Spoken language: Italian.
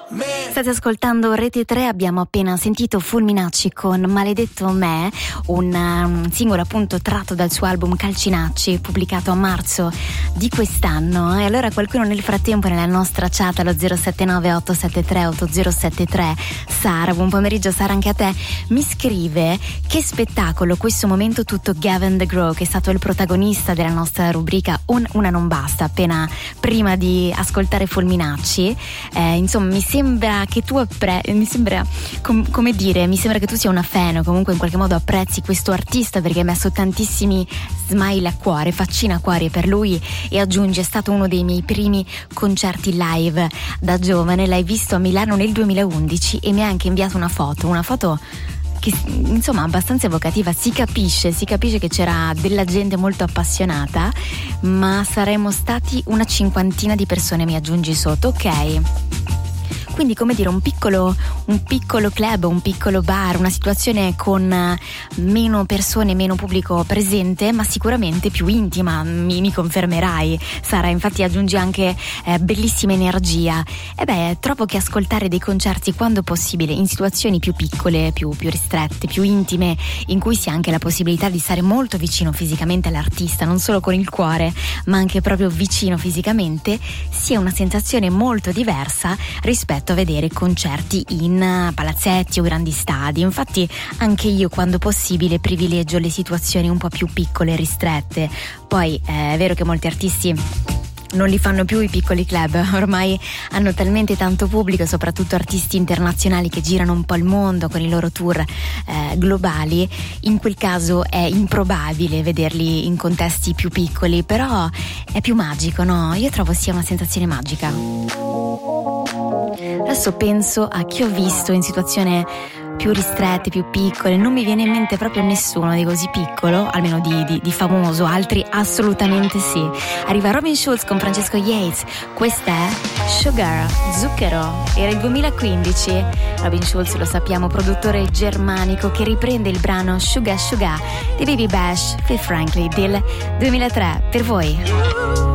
State ascoltando Rete 3, abbiamo appena sentito Fulminacci con Maledetto Me, un singolo appunto tratto dal suo album Calcinacci, pubblicato a marzo di quest'anno. E allora qualcuno nel frattempo nella nostra chat allo 079 873 8073, Sara, buon pomeriggio Sara anche a te, mi scrive: che spettacolo questo momento tutto Gavin DeGraw, che è stato il protagonista della nostra rubrica Una non basta, appena prima di ascoltare Fulminacci. Insomma, mi sembra che tu mi sembra che tu sia una fan, o comunque in qualche modo apprezzi questo artista, perché hai messo tantissimi smile a cuore, faccine a cuore per lui, e aggiunge: è stato uno dei miei primi concerti live da giovane, l'hai visto a Milano nel 2011 e mi ha anche inviato una foto che insomma abbastanza evocativa. Si capisce che c'era della gente molto appassionata, ma saremmo stati una cinquantina di persone, mi aggiungi sotto, ok. Quindi, come dire, un piccolo club, un piccolo bar, una situazione con meno persone, meno pubblico presente, ma sicuramente più intima, mi confermerai, Sara. Infatti aggiungi anche bellissima energia. Trovo che ascoltare dei concerti quando possibile, in situazioni più piccole, più ristrette, più intime, in cui si ha anche la possibilità di stare molto vicino fisicamente all'artista, non solo con il cuore, ma anche proprio vicino fisicamente, sia una sensazione molto diversa rispetto a vedere concerti in palazzetti o grandi stadi. Infatti anche io, quando possibile, privilegio le situazioni un po' più piccole e ristrette. Poi è vero che molti artisti non li fanno più i piccoli club, ormai hanno talmente tanto pubblico, soprattutto artisti internazionali che girano un po' il mondo con i loro tour globali. In quel caso è improbabile vederli in contesti più piccoli, però è più magico, no? Io trovo sia una sensazione magica. Adesso penso a chi ho visto in situazioni più ristrette, più piccole, non mi viene in mente proprio nessuno di così piccolo, almeno di famoso, altri assolutamente sì. Arriva Robin Schulz con Francesco Yates, questa è Sugar, zucchero, era il 2015. Robin Schulz, lo sappiamo, produttore germanico, che riprende il brano Sugar Sugar di Baby Bash, Phil Franklin del 2003, per voi.